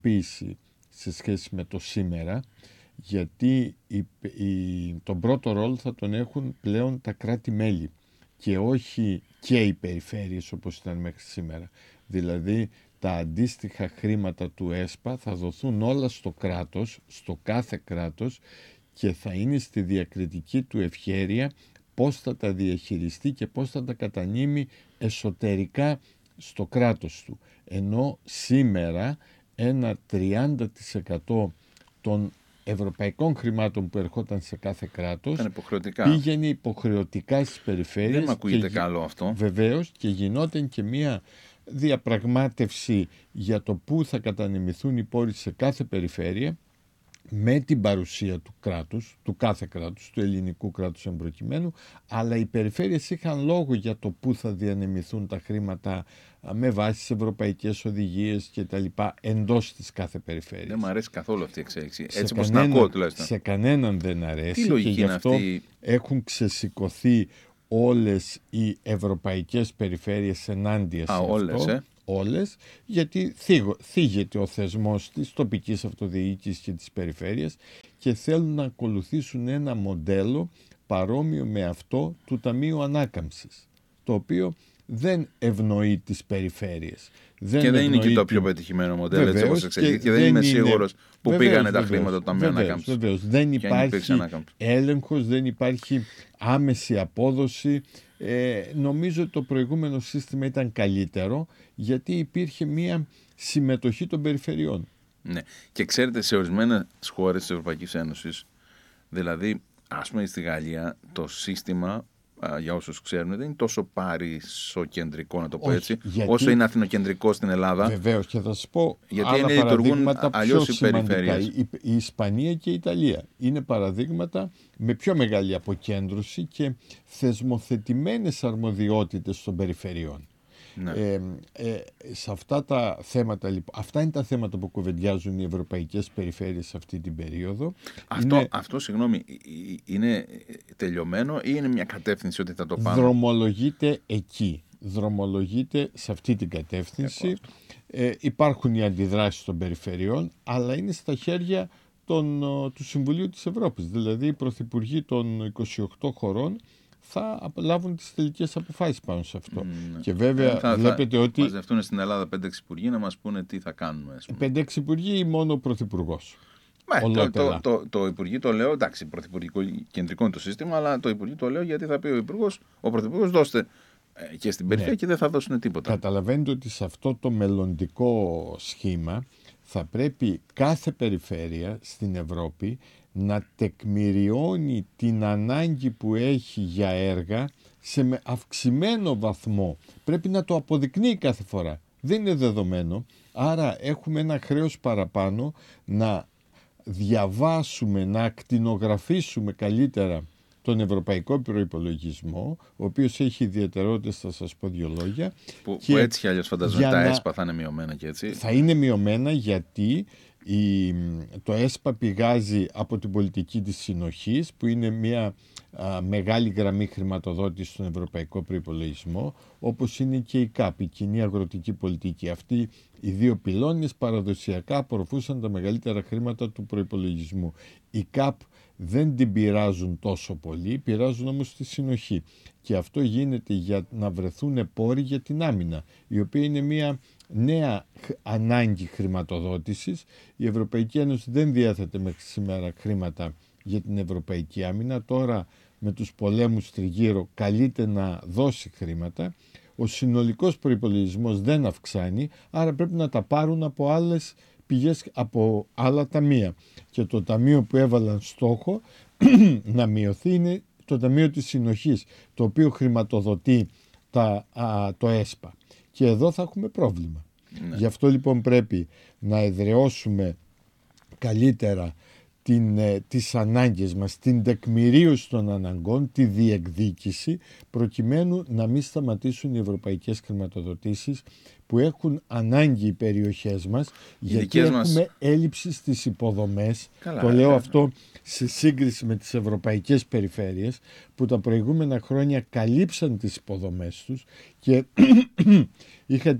διαφοροποίηση σε σχέση με το σήμερα, γιατί τον πρώτο ρόλο θα τον έχουν πλέον τα κράτη-μέλη και όχι και οι περιφέρειες όπως ήταν μέχρι σήμερα. Δηλαδή τα αντίστοιχα χρήματα του ΕΣΠΑ θα δοθούν όλα στο κράτος, στο κάθε κράτος, και θα είναι στη διακριτική του ευχέρεια πώς θα τα διαχειριστεί και πώς θα τα κατανείμει εσωτερικά στο κράτος του. Ενώ σήμερα ένα 30% των ευρωπαϊκών χρημάτων που ερχόταν σε κάθε κράτος πήγαινε υποχρεωτικά στις περιφέρειες. Δεν μ' ακούγεται καλό αυτό. Βεβαίως, και γινόταν και μία διαπραγμάτευση για το πού θα κατανεμηθούν οι πόροι σε κάθε περιφέρεια, με την παρουσία του κράτους, του κάθε κράτους, του ελληνικού κράτους εμπροκειμένου, αλλά οι περιφέρειες είχαν λόγο για το πού θα διανεμηθούν τα χρήματα με βάση τις ευρωπαϊκές οδηγίες και τα λοιπά εντός της κάθε περιφέρειας. Δεν μου αρέσει καθόλου αυτή η εξέλιξη. Έτσι όπως την ακούω τουλάχιστον. Σε κανέναν δεν αρέσει. Τι λογική και γι' αυτό αυτή? Έχουν ξεσηκωθεί όλες οι ευρωπαϊκές περιφέρειες ενάντια σε αυτό. Όλες, γιατί θίγεται ο θεσμός της τοπικής αυτοδιοίκησης και της περιφέρειας και θέλουν να ακολουθήσουν ένα μοντέλο παρόμοιο με αυτό του Ταμείου Ανάκαμψης, το οποίο δεν ευνοεί τις περιφέρειες. Και δεν είναι και το πιο πετυχημένο μοντέλο, έτσι όπως εξελίχθηκε, και δεν είμαι σίγουρος που πήγανε τα χρήματα του Ταμείου Ανάκαμψης. Βεβαίως, δεν υπάρχει έλεγχος, δεν υπάρχει άμεση απόδοση. Νομίζω ότι το προηγούμενο σύστημα ήταν καλύτερο, γιατί υπήρχε μια συμμετοχή των περιφερειών. Ναι. Και ξέρετε, σε ορισμένες χώρες της Ευρωπαϊκής Ένωσης, δηλαδή ας πούμε στη Γαλλία, το σύστημα, για όσους ξέρουν, δεν είναι τόσο παρισοκεντρικό, να το πω έτσι, όσο είναι αθηνοκεντρικό στην Ελλάδα. Βεβαίως, και θα σας πω γιατί άλλα παραδείγματα αλλιώς πιο οι περιφέρειες. Η Ισπανία και η Ιταλία είναι παραδείγματα με πιο μεγάλη αποκέντρωση και θεσμοθετημένες αρμοδιότητες των περιφερειών. Ναι. Σε αυτά τα θέματα, λοιπόν, αυτά είναι τα θέματα που κουβεντιάζουν οι ευρωπαϊκές περιφέρειες σε αυτή την περίοδο. Αυτό, συγγνώμη, είναι τελειωμένο ή είναι μια κατεύθυνση ότι θα το πάμε? Δρομολογείται εκεί. Δρομολογείται σε αυτή την κατεύθυνση. Υπάρχουν οι αντιδράσεις των περιφερειών, αλλά είναι στα χέρια του Συμβουλίου της Ευρώπης. Δηλαδή οι πρωθυπουργοί των 28 χωρών θα λάβουν τις τελικές αποφάσεις πάνω σε αυτό. Και βέβαια βλέπετε ότι... μαζευτούν στην Ελλάδα 5-6 υπουργοί να μας πούνε τι θα κάνουμε. 5-6 υπουργοί ή μόνο ο πρωθυπουργός? Το υπουργείο το λέω, εντάξει, πρωθυπουργικό κεντρικό είναι το σύστημα, αλλά το υπουργείο το λέω γιατί θα πει ο πρωθυπουργός δώστε και στην περιφέρεια, και δεν θα δώσουν τίποτα. Καταλαβαίνετε ότι σε αυτό το μελλοντικό σχήμα θα πρέπει κάθε περιφέρεια στην Ευρώπη να τεκμηριώνει την ανάγκη που έχει για έργα σε αυξημένο βαθμό. Πρέπει να το αποδεικνύει κάθε φορά. Δεν είναι δεδομένο. Άρα έχουμε ένα χρέος παραπάνω να διαβάσουμε, να ακτινογραφήσουμε καλύτερα τον ευρωπαϊκό προϋπολογισμό, ο οποίος έχει ιδιαιτερότητες, θα σας πω δύο λόγια. Που έτσι κι αλλιώς φανταζόμαι τα ΕΣΠΑ θα είναι μειωμένα και έτσι. Θα είναι μειωμένα γιατί το ΕΣΠΑ πηγάζει από την πολιτική της συνοχής, που είναι μια μεγάλη γραμμή χρηματοδότηση στον ευρωπαϊκό προϋπολογισμό, όπως είναι και η ΚΑΠ, η κοινή αγροτική πολιτική. Αυτοί οι δύο πυλώνες παραδοσιακά απορροφούσαν τα μεγαλύτερα χρήματα του προϋπολογισμού. Η ΚΑΠ δεν την πειράζουν τόσο πολύ, πειράζουν όμως τη συνοχή. Και αυτό γίνεται για να βρεθούν πόροι για την άμυνα, η οποία είναι μια νέα ανάγκη χρηματοδότησης. Η Ευρωπαϊκή Ένωση δεν διέθετε μέχρι σήμερα χρήματα για την ευρωπαϊκή άμυνα. Τώρα με τους πολέμους τριγύρω καλείται να δώσει χρήματα. Ο συνολικός προϋπολογισμός δεν αυξάνει, άρα πρέπει να τα πάρουν από άλλες πηγές, από άλλα ταμεία. Και το ταμείο που έβαλαν στόχο να μειωθεί είναι το Ταμείο της Συνοχής, το οποίο χρηματοδοτεί το ΕΣΠΑ. Και εδώ θα έχουμε πρόβλημα. Ναι. Γι' αυτό λοιπόν πρέπει να εδραιώσουμε καλύτερα τις ανάγκες μας, την τεκμηρίωση των αναγκών, τη διεκδίκηση, προκειμένου να μην σταματήσουν οι ευρωπαϊκές χρηματοδοτήσεις που έχουν ανάγκη οι περιοχές μας, γιατί έχουμε έλλειψη στις υποδομές. Το λέω αυτό σε σύγκριση με τις ευρωπαϊκές περιφέρειες, που τα προηγούμενα χρόνια καλύψαν τις υποδομές τους και είχα